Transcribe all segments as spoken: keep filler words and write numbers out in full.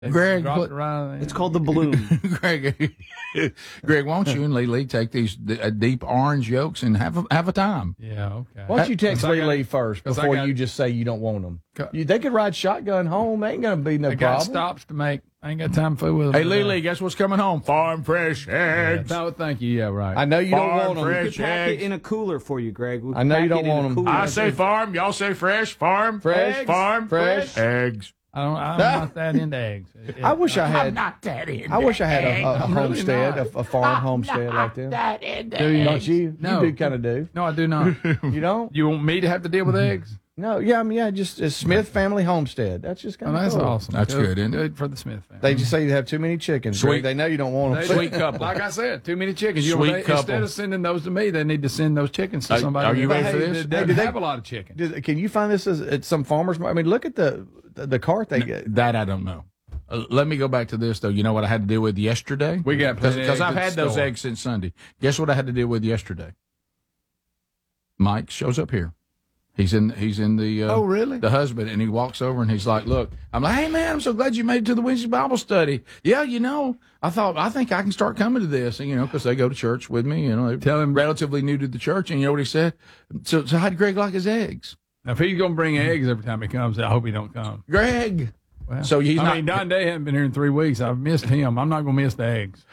Greg, dropped what- it right It's called the balloon. Greg, Greg, won't you and Lily take these uh, deep orange yolks and have a, have a time? Yeah, okay. Why don't you text 'Cause I got- Lily first 'cause I before got- you just say you don't want them? Co- You, they could ride shotgun home. They ain't gonna be no I got problem. stops to make. I ain't got time to fool with them. Hey, Lily, guess what's coming home? Farm fresh Yeah, eggs. no, thank you. Yeah, right. I know you don't Farm want them. We fresh could pack eggs. it in a cooler for you, Greg. We I know could you pack don't it in a want 'em. cooler. I say farm, y'all say fresh. Farm, Fresh, farm, fresh. eggs. I don't. I'm not that into eggs. It- I wish I I'm had. not that into I wish I had a, a, a I'm really homestead, not. a, a farm homestead like that. that into Do you? Don't you? No. You do kind of do. No, I do not. You don't? You want me to have to deal with eggs? No. Yeah. I mean, yeah. Just a Smith family homestead. That's just Oh, kind of. that's cool. awesome. That's good, isn't it? Good for the Smith family. They just say you have too many chickens. Sweet. Greg. They know you don't want them. They- Sweet couple. Like I said, too many chickens. You know, Sweet they, couple. Instead of sending those to me, they need to send those chickens to Are- somebody. are you that- ready for Hey, this? That doesn't Hey, did they- have a lot of chickens. Did- Can you find this as, at some farmers? mar- I mean, look at the the, the cart they get. That I don't know. Uh, let me go back to this though. You know what I had to deal with yesterday? We got plenty of because eggs I've at had the those store. eggs since Sunday. Guess what I had to deal with yesterday? Mike shows up here. He's in. He's in the. Uh, Oh, really? The husband, and he walks over and he's like, "Look, I'm like, hey man, I'm so glad you made it to the Wednesday Bible study. Yeah, you know, I thought I think I can start coming to this, and you know, because they go to church with me. You know, they're Tell him- relatively new to the church, and you know what he said. So, so how did Greg like his eggs? Now, if he's gonna bring eggs every time he comes, I hope he don't come. Greg. Well, So he's I not- mean, Don Day hasn't been here in three weeks. I've missed him. I'm not gonna miss the eggs.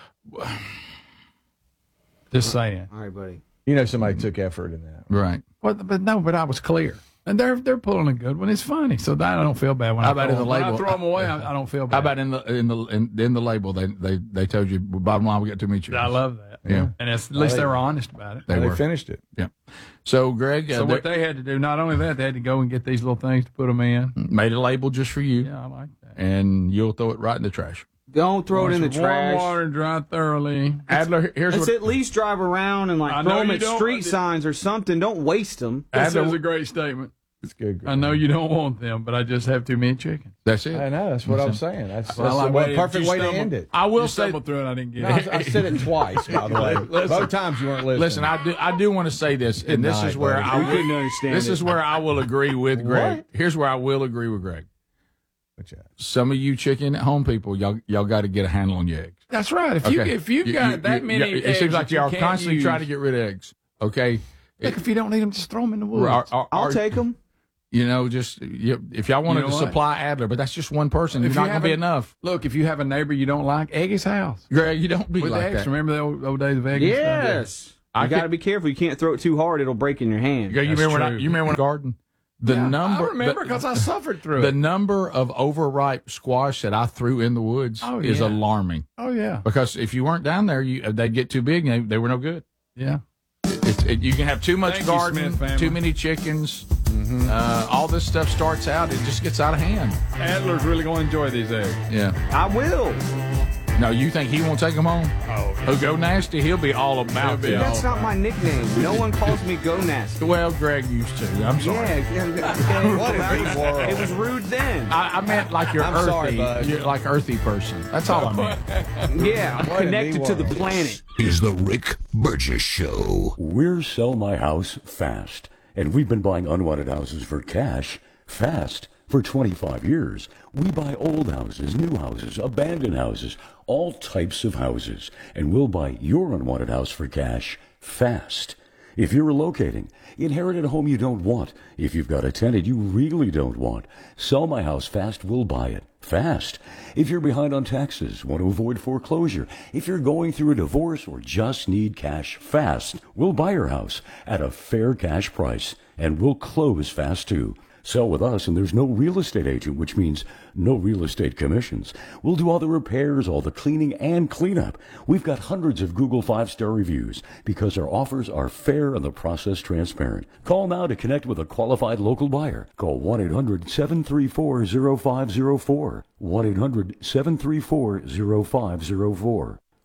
Just saying. All right, buddy. You know, somebody took effort in that. Right. But, but no, but I was clear. And they're they're pulling a good one. It's funny, so that I don't feel bad when How I about throw in the them. When I label? throw them away. I, I don't feel bad. How about in the in the in, in the label? They they they told you bottom line we got too many chickens. I love that. Yeah. and it's, at least they were honest about it. They They, were. finished it. Yeah. So Greg, uh, So what they had to do, not only that, they had to go and get these little things to put them in. made a label just for you, Yeah, I like that. and you'll throw it right in the trash. Don't throw it in the Wash with warm trash. water, dry thoroughly. Adler, here's Let's what at least drive around and I like know throw them you at don't- street signs or something. Don't waste them. This Adler- is a great statement. It's good. I know you don't want them, but I just have too many chickens. that's it. I know. That's what I'm saying. That's, that's Well, I the way- waited- perfect you way to stumbled- end it. I will You say, stumbled through it. I didn't get No, I, it. I said it twice, by the way. Both times you weren't listening. listen, I do I do want to say this, and this night, is where buddy. I We will, couldn't understand this it. is where I will agree with Greg. What? Here's where I will agree with Greg. What's that? Some of you chicken at home people, y'all y'all got to get a handle on your eggs. That's right. If you Okay. if you've You- got you- that you- many, yeah, it eggs seems like that you y'all can't constantly use, trying to get rid of eggs. Okay. Look, if you don't need them, just throw them in the woods. Are- are- I'll are- take them. You know, just you, if y'all wanted You know to what? supply Adler, but that's just one person. If It's you not going to be haven't- enough. Look, if you have a neighbor you don't like, egg his house. Greg, you don't be With like eggs. that. Remember the old, old days of eggs? and stuff? Yes. I You got to could- be careful. You can't throw it too hard; it'll break in your hand. Greg, you That's remember when I, true. you remember when I garden? The Yeah, number I remember the- because I suffered through the it. number of overripe squash that I threw in the woods Oh, is yeah. alarming. Oh yeah, Because if you weren't down there, you they'd get too big and they, they were no good. yeah. It's, it, you can have too much Thank you, garden, Smith family. too many chickens. Uh, all this stuff starts out, it just gets out of hand. Adler's really going to enjoy these eggs. Yeah. I will. No, you think he won't take them home? Oh, Who go nasty? He'll be all about He'll be them. all- That's not my nickname. No one calls me Go Nasty. Well, Greg used to. I'm sorry. Yeah, yeah, yeah. What in the world? It was rude then. I, I meant like you're I'm earthy, sorry, bud. you're like earthy person. That's all I meant. Yeah, I'm What in connected the to the world? planet. is the Rick Burgess Show. We're Sell My House Fast, and we've been buying unwanted houses for cash fast for twenty-five years. We buy old houses, new houses, abandoned houses, all types of houses, and we'll buy your unwanted house for cash fast. If you're relocating, inherited a home you don't want, if you've got a tenant you really don't want, Sell My House Fast will buy it fast. If you're behind on taxes, want to avoid foreclosure, if you're going through a divorce or just need cash fast, we'll buy your house at a fair cash price, and we'll close fast too. Sell with us, and there's no real estate agent, which means no real estate commissions. We'll do all the repairs, all the cleaning, and cleanup. We've got hundreds of Google five-star reviews because our offers are fair and the process transparent. Call now to connect with a qualified local buyer. Call one eight hundred seven three four zero five zero four. one eight hundred seven three four zero five zero four.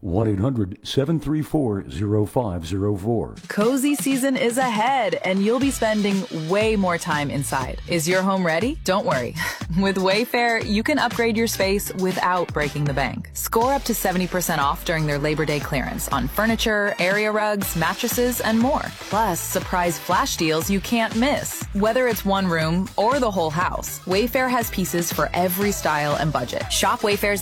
one eight hundred seven three four zero five zero four. Cozy season is ahead, and you'll be spending way more time inside. Is your home ready? Don't worry. With Wayfair, you can upgrade your space without breaking the bank. Score up to seventy percent off during their Labor Day clearance on furniture, area rugs, mattresses, and more. Plus, surprise flash deals you can't miss. Whether it's one room or the whole house, Wayfair has pieces for every style and budget. Shop Wayfair's